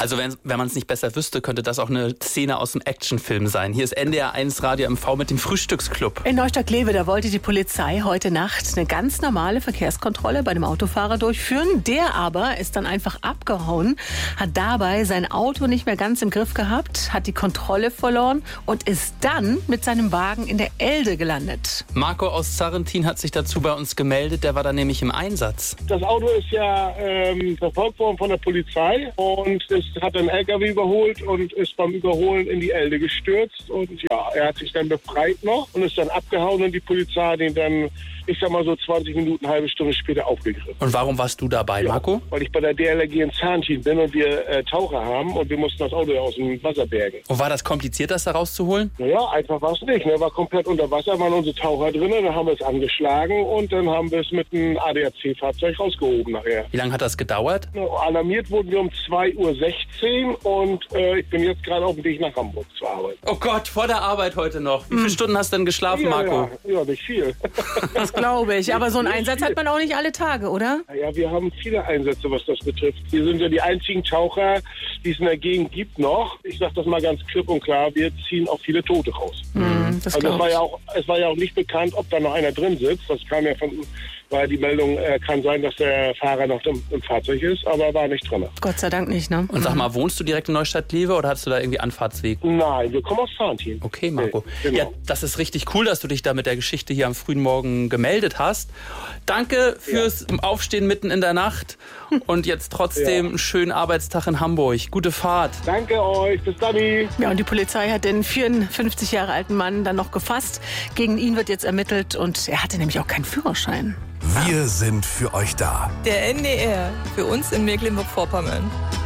Also wenn man es nicht besser wüsste, könnte das auch eine Szene aus einem Actionfilm sein. Hier ist NDR 1 Radio MV mit dem Frühstücksclub. In Neustadt-Glewe, da wollte die Polizei heute Nacht eine ganz normale Verkehrskontrolle bei dem Autofahrer durchführen. Der aber ist dann einfach abgehauen, hat dabei sein Auto nicht mehr ganz im Griff gehabt, hat die Kontrolle verloren und ist dann mit seinem Wagen in der Elde gelandet. Marco aus Zarrentin hat sich dazu bei uns gemeldet, der war da nämlich im Einsatz. Das Auto ist ja verfolgt worden von der Polizei und es hat einen LKW überholt und ist beim Überholen in die Elde gestürzt. Und ja, er hat sich dann befreit noch und ist dann abgehauen und die Polizei hat ihn dann, ich sag mal so 20 Minuten, eine halbe Stunde später aufgegriffen. Und warum warst du dabei, Marco? Weil ich bei der DLRG in Zarrentin bin und wir Taucher haben und wir mussten das Auto ja aus dem Wasser bergen. Und war das kompliziert, das da rauszuholen? Naja, einfach war es nicht. Ne? War komplett unter Wasser, waren unsere Taucher drin, dann haben wir es angeschlagen und dann haben wir es mit einem ADAC-Fahrzeug rausgehoben nachher. Wie lange hat das gedauert? Alarmiert wurden wir um 2:16 Uhr und ich bin jetzt gerade auf dem Weg nach Hamburg zur Arbeit. Oh Gott, vor der Arbeit heute noch. Wie viele Stunden hast du denn geschlafen, Marco? Ja, nicht viel. Das glaube ich. Aber so einen Einsatz hat man auch nicht alle Tage, oder? Ja, wir haben viele Einsätze, was das betrifft. Wir sind ja die einzigen Taucher, die es in der Gegend gibt noch. Ich sage das mal ganz klipp und klar, wir ziehen auch viele Tote raus. Das Also es war ja auch nicht bekannt, ob da noch einer drin sitzt. Das kam ja weil die Meldung kann sein, dass der Fahrer noch im Fahrzeug ist, aber war nicht drin. Gott sei Dank nicht, ne? Und sag mal, wohnst du direkt in Neustadt-Glewe oder hast du da irgendwie Anfahrtsweg? Nein, wir kommen aus Zarrentin. Okay, Marco. Genau. Ja, das ist richtig cool, dass du dich da mit der Geschichte hier am frühen Morgen gemeldet hast. Danke fürs Aufstehen mitten in der Nacht und jetzt trotzdem einen schönen Arbeitstag in Hamburg. Gute Fahrt. Danke euch, bis dann. Ja, und die Polizei hat den 54 Jahre alten Mann dann noch gefasst. Gegen ihn wird jetzt ermittelt und er hatte nämlich auch keinen Führerschein. Wir sind für euch da. Der NDR, für uns in Mecklenburg-Vorpommern.